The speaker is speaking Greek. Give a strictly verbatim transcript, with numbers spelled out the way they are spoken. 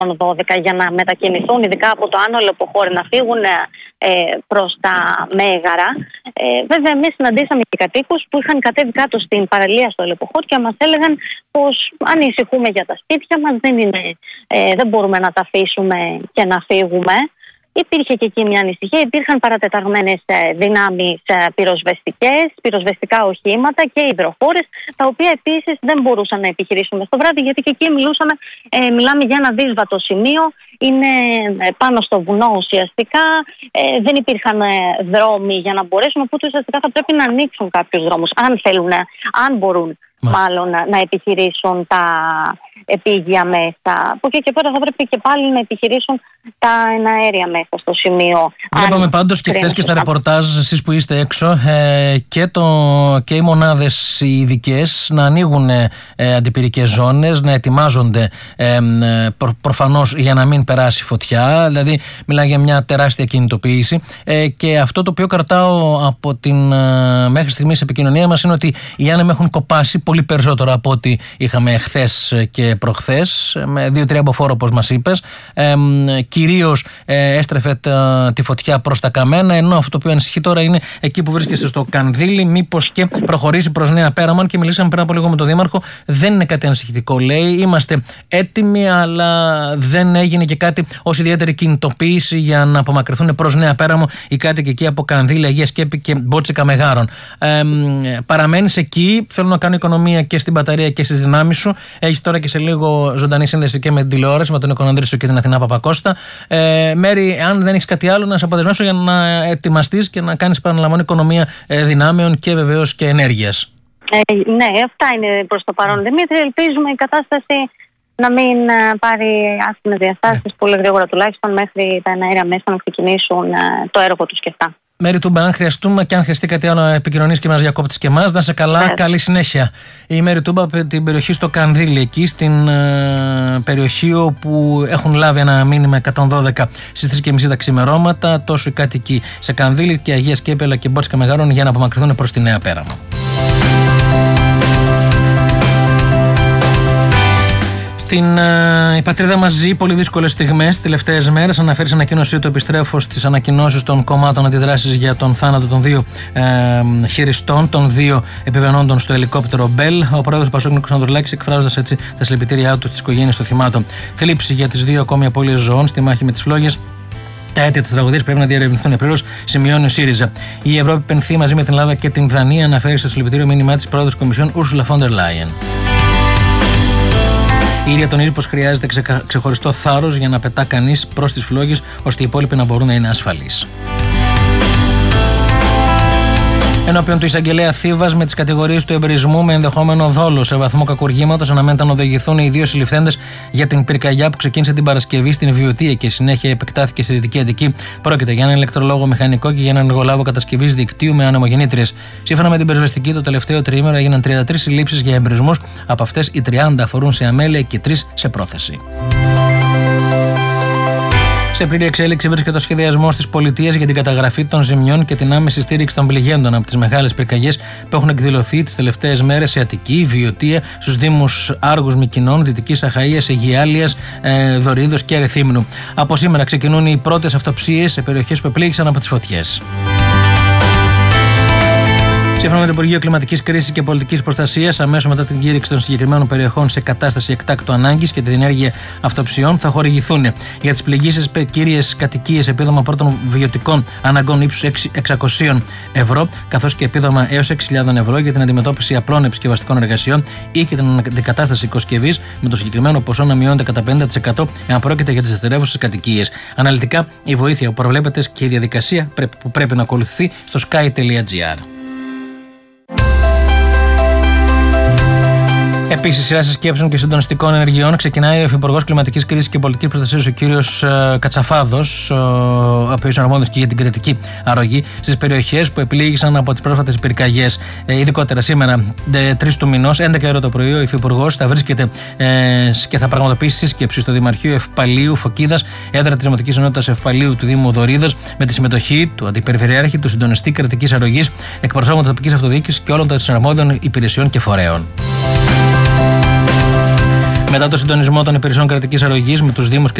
δώδεκα για να μετακινηθούν, ειδικά από το Άνω Λεποχώρι, να φύγουν ε, προς τα Μέγαρα. Ε, βέβαια, εμείς συναντήσαμε και κατοίκους που είχαν κατέβει κάτω στην παραλία στο Λεποχώρι και μας έλεγαν πως ανησυχούμε για τα σπίτια μας, δεν, είναι, ε, δεν μπορούμε να τα αφήσουμε και να φύγουμε. Υπήρχε και εκεί μια ανησυχία. Υπήρχαν παρατεταγμένες δυνάμεις πυροσβεστικές, πυροσβεστικά οχήματα και υδροφόρες, τα οποία επίσης δεν μπορούσαν να επιχειρήσουν στο βράδυ, γιατί και εκεί μιλούσαμε, ε, μιλάμε για ένα δύσβατο σημείο. Είναι πάνω στο βουνό ουσιαστικά. Ε, δεν υπήρχαν δρόμοι για να μπορέσουν, οπότε ουσιαστικά θα πρέπει να ανοίξουν κάποιους δρόμους, αν θέλουν, αν μπορούν. Μάλλον να, να επιχειρήσουν τα επίγεια μέσα. Από εκεί και πέρα θα πρέπει και πάλι να επιχειρήσουν τα εναέρια μέσα στο σημείο. Βλέπαμε πάντως και χθες και στα ρεπορτάζ, εσείς που είστε έξω, ε, και, το, και οι μονάδες οι ειδικές να ανοίγουν ε, αντιπυρικές ζώνες, να ετοιμάζονται ε, προ, προφανώς για να μην περάσει φωτιά. Δηλαδή μιλάει για μια τεράστια κινητοποίηση. Ε, και αυτό το οποίο κρατάω από την ε, μέχρι στιγμής επικοινωνία μας είναι ότι οι άνεμοι έχουν κοπάσει πολύ περισσότερο από ό,τι είχαμε χθες και προχθές, με δύο-τρία αποφόρο όπως μας είπες. Ε, κυρίως ε, έστρεφε τα, τη φωτιά προς τα Καμένα, ενώ αυτό το οποίο ανησυχεί τώρα είναι εκεί που βρίσκεσαι στο Κανδύλι, μήπως και προχωρήσει προς Νέα Πέραμον. Και μιλήσαμε πριν από λίγο με τον Δήμαρχο, δεν είναι κάτι ανησυχητικό, λέει. Είμαστε έτοιμοι, αλλά δεν έγινε και κάτι ως ιδιαίτερη κινητοποίηση για να απομακρυνθούν προς Νέα Πέραμο οι κάτοικοι εκεί από Κανδύλι, Αγία Σκέπη και Μπότσικα Μεγάρων. Ε, παραμένεις εκεί, θέλω να κάνω οικονομία και στην μπαταρία και στις δυνάμεις σου. Έχεις τώρα και σε λίγο ζωντανή σύνδεση και με την τηλεόραση, με τον Οικονανδρίσιο και την Αθηνά Παπακώστα. Ε, Μέρη, αν δεν έχεις κάτι άλλο, να σε αποδεσμεύσω για να ετοιμαστείς και να κάνεις, παραλαμβάνω, οικονομία ε, δυνάμεων και βεβαίως και ενέργειας. Ε, ναι, αυτά είναι προς το παρόν, Δημήτρη. Ελπίζουμε η κατάσταση να μην πάρει άσχημες διαστάσεις, ναι, πολύ γρήγορα τουλάχιστον, μέχρι τα εναέρια μέσα να ξεκινήσουν το έργο τους και αυτά. Μέρη Τούμπα, αν χρειαστούμε και αν χρειαστεί κάτι άλλο, επικοινωνείς και μας διακόπτεις και εμάς. Να είσαι καλά, yeah. Καλή συνέχεια. Η Μέρη Τούμπα, την περιοχή στο Κανδύλι, εκεί στην ε, περιοχή όπου έχουν λάβει ένα μήνυμα εκατόν δώδεκα στις τρεις και μισή τα ξημερώματα, τόσο οι κάτοικοι σε Κανδύλι και Αγία Σκέπη αλλά και Μπότσικα Μεγάρων, για να απομακρυνθούν προς τη Νέα Πέραμο. Την, ε, η πατρίδα μας ζει πολύ δύσκολες στιγμές τις τελευταίες μέρες. Αναφέρει σε ανακοίνωσή του, επιστρέφω στις ανακοινώσεις των κομμάτων αντιδράσεις για τον θάνατο των δύο ε, χειριστών, των δύο επιβαινόντων στο ελικόπτερο Μπέλ. Ο πρόεδρος Πασόκ Νίκος Ανδρουλάκης, εκφράζοντας έτσι τα συλληπιτήριά του στις οικογένειες των θυμάτων. Θλίψη για τις δύο ακόμη απώλειες ζωών στη μάχη με τις φλόγες. Τα αίτια της τραγωδίας πρέπει να διερευνηθούν πλήρως, σημειώνει ο ΣΥΡΙΖΑ. Η Ευρώπη πενθεί μαζί με την Ελλάδα και την Δανία, αναφέρει στο συλληπιτήριο μήνυμά της πρόεδρος Κομισιόν Ursula von der Leyen. Η ίδια τον είπε πως χρειάζεται ξε, ξεχωριστό θάρρος για να πετά κανείς προς τις φλόγες, ώστε οι υπόλοιποι να μπορούν να είναι ασφαλείς. Ενώπιον του εισαγγελέα Θήβας με τις κατηγορίες του εμπρισμού με ενδεχόμενο δόλο σε βαθμό κακουργήματος, αναμένεται να οδηγηθούν οι δύο συλληφθέντες για την πυρκαγιά που ξεκίνησε την Παρασκευή στην Βιωτία και συνέχεια επεκτάθηκε στη Δυτική Αττική. Πρόκειται για ένα ηλεκτρολόγο μηχανικό και για έναν εργολάβο κατασκευής δικτύου με ανεμογεννήτριες. Σύμφωνα με την πυροσβεστική, το τελευταίο τριήμερο έγιναν τριάντα τρεις συλλήψεις για εμπρισμούς. Από αυτές οι τριάντα αφορούν σε αμέλεια και τρεις σε πρόθεση. Σε πλήρη εξέλιξη βρίσκεται ο σχεδιασμός της πολιτείας για την καταγραφή των ζημιών και την άμεση στήριξη των πληγέντων από τις μεγάλες πυρκαγιές που έχουν εκδηλωθεί τις τελευταίες μέρες σε Αττική, Βιωτία, στους δήμους Άργους, Μυκηνών, Δυτικής Αχαΐας, Αιγιάλειας, ε, Δωρίδος και Ερεθύμνου. Από σήμερα ξεκινούν οι πρώτες αυτοψίες σε περιοχές που επλήγησαν από τις φωτιές. Σύμφωνα με το Υπουργείο Κλιματικής Κρίσης και Πολιτικής Προστασίας, αμέσως μετά την κήρυξη των συγκεκριμένων περιοχών σε κατάσταση εκτάκτου ανάγκης και τη διενέργεια αυτοψιών, θα χορηγηθούν για τις πληγήσεις κύριες κατοικίες επίδομα πρώτων βιωτικών αναγκών ύψους εξακόσια ευρώ, καθώς και επίδομα έως έξι χιλιάδες ευρώ για την αντιμετώπιση απλών επισκευαστικών εργασιών ή και την αντικατάσταση οικοσκευής, με το συγκεκριμένο ποσό να μειώνεται κατά πενήντα τοις εκατό εάν πρόκειται για τις δευτερεύουσες κατοικίες. Αναλυτικά, η βοήθεια που προβλέπεται και η διαδικασία που πρέπει να ακολουθεί στο sky τελεία gr. Επίσης, σειρά συσκέψεων και συντονιστικών ενεργειών ξεκινάει ο Υφυπουργός Κλιματικής Κρίσης και Πολιτικής Προστασίας, ο κύριος Κατσαφάδος, ο οποίος είναι αρμόδιος και για την κριτική αρρωγή στις περιοχές που επλήγησαν από τις πρόσφατες πυρκαγιές. Ε, ειδικότερα σήμερα, τρεις του μηνός, έντεκα ώρα το πρωί, ο Υφυπουργός θα βρίσκεται ε, και θα πραγματοποιήσει σύσκεψη στο Δημαρχείο Ευπαλίου Φωκίδας, έδρα της Δημοτικής Ενότητας Ευπαλίου του Δήμου Δωρίδος, με τη συμμετοχή του Αντιπεριφερειάρχη, του Συντονιστή Κρατικής Αρρωγής, εκπροσώπων της τοπικής αυτοδιοίκησης και όλων των συναρμόδιων υπηρεσιών και φορέων. Μετά το συντονισμό των υπηρεσιών κρατικής αρρωγής με τους Δήμους και